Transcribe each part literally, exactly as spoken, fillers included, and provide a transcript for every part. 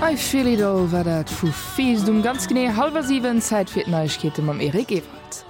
I feel it all war dat vu fies dum ganz genné halber sieben Zeit fir Neuigkeiten mam Erik Ewald.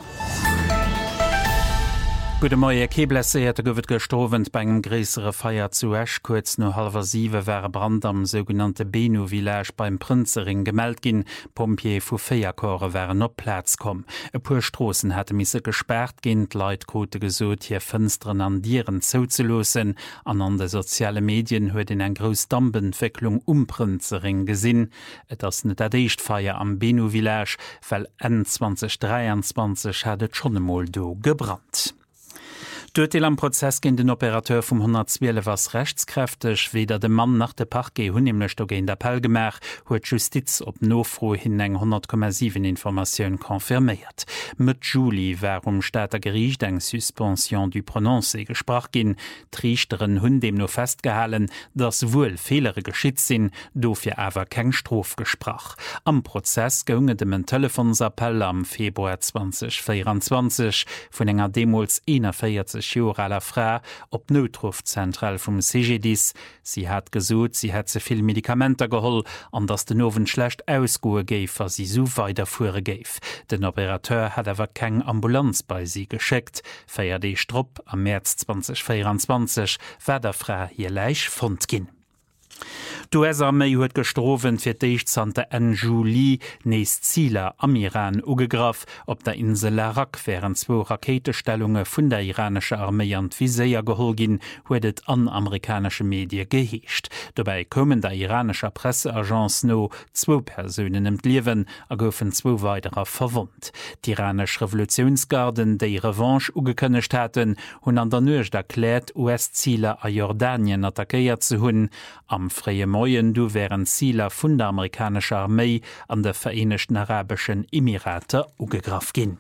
Gute Moie Keblesseete gowet gestrowen bei engem gräsere Feier zu Esch kurz no halber sieve wäre Brand am sogenannte Benu-Village beim Prinzering gemeldt gin, Pompier vu Feierkore wären op Platz kom. E puer Strossen hätte misse gesperrt gin, Leiitkote gesot hier Fënstren an Dieren zouzelosen, an an de soziale Medien huet in eng gros Dampentwicklung um Prinzering gesinn. Et ass net dat Eicht Feier am Benu-Village, well en zwanzig dreiundzwanzig hatt schonnemol do gebrannt. Dürtil am Prozess gin den Operateur vum hundertzwölf was rechtskräftig, weder de Mann nach de Parquet hun imlecht ogin der Appellgemach huet Justiz op nofro hin eng hundert Komma sieben Informationoun konfirméiert. Mit Juli wärum Staater Gericht eng Suspension du Prononcé gesprach gin, Trichteren hunn dem no festgehalen, dats wohl Fehlere geschitt sinn, dofir awer keng Strof gesprach. Am Prozess geunge dem en Telefonsappell am Februar zwanzig vierundzwanzig vun enger Demols einundvierzig Joraler Frau op Notrufzentral vum C G D I S. Sie hat gesot, sie hat ze viel Medikamenter geholl, an dats den Nowen schlecht ausgoe géif, as sie so weiter fuhre géif. Den Operateur hat awer keng Ambulanz bei sie geschickt. Feier de Strupp am März zwanzig vierundzwanzig wär der Frau hier leich fond ginn. Du es Armee huet gestrowen fir d'Eichtzante en Juli nees Zieler am Iran ugegraf, op der Insel Larak wären zwo Raketestellunge vun der iranische Armee an Viséier gehol gin, huet an amerikanische Medie geheescht. Dabei kommen der iranischer Presseagenz no zwo Personen em Liewen a goufen zwo weiterer verwundt. Die iranisch Revolutionsgarden déi Revanche ugekënnecht hatten hunn an der Nucht erkläert U S-Zieler a Jordanien attackéiert ze hunn. Am freie Moien du wären Zieler vun der amerikanischer Armee an der Vereinigten Arabischen Emirate ugegraf gin.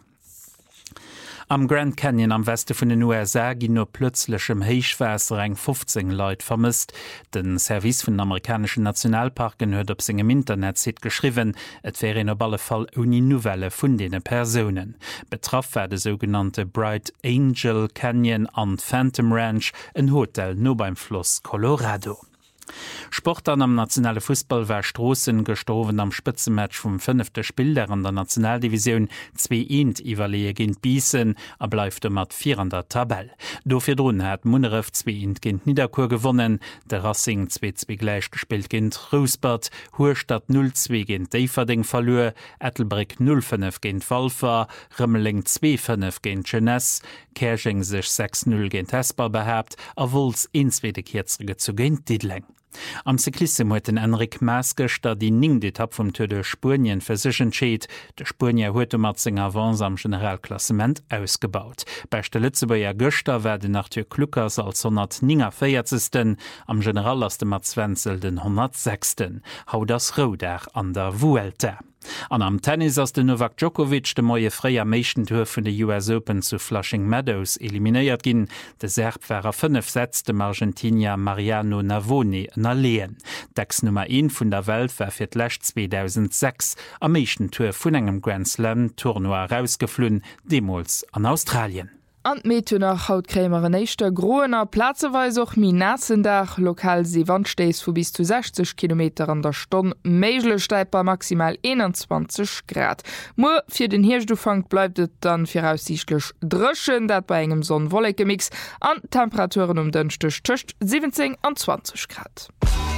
Am Grand Canyon am Weste vun den U S A gin no plötzlechem Heichwässer eng fünfzehn Leiit vermisst. Den Service vun den amerikanischen Nationalparken huet op segem Internet sit geschriwen, et wären op alle Fall uni Novelle vun dene Personen. Betraff war de sogenannte Bright Angel Canyon an Phantom Ranch, en Hotel no beim Fluss Colorado. Sportern am nationale Fußball war Strossen gestorven am Spitzenmatch vum fünfte Spieler an der Nationaldivision zwei eins iwwerlee ginint Biessen a bleifft mat vier an der Tabelle. Dofir drun hat Munneref zwei eins ginint Niederkur gewonnen, der Racing zwei zwei gleich gespielt ginint Rosbert, Hurstadt null zwei ginint Deiferding verlor, Ettelbrick null fünf ginint Walfer, Rümmeling zwei fünf ginint Jeunesse, Kersching sich sechs null ginint Esper behabt, a Wuls inzwede Kirzrige zu ginint Didling. Am Cyklissem huet den Enrik Maskech dat die ning Etapp vum Tour de Spurien versichen scheet. De Spurnier huet mat seg Avance am Generalklassement ausgebaut. Beichte Lützebauer Göster werden nach Tür Kluckers als hundertvierten, am General as dem Matzwenzel den hundertsechsten. Hau das Rodach an der Vuelta. An am Tennis ass de Novak Djokovic de moie fréier Meichentour vun de U S Open zu Flushing Meadows eliminéiert ginn. De Serb wärer fünf Sätz dem Argentinier Mariano Navoni erleen. Decks Nummer eins vun der Welt wär fir d'Lächt zweitausendsechs am Meichentour vun engem Grand Slam Tournoi rausgeflünn, demols an Australien. An Metu nach Hautkrämeren eischchte Groener Plazeweis och Minazendach, lokal se Wandstees vu bis zu sechzig Kilometer an der Stonn, Meiglesteiper maximal einundzwanzig Grad. Mo fir den Hirschdufang bleibtet dann voraussichtlich drschen, dat bei engem Sonnenwollegemmix an Temperaturen um dënchte stöcht siebzehn an zwanzig Grad.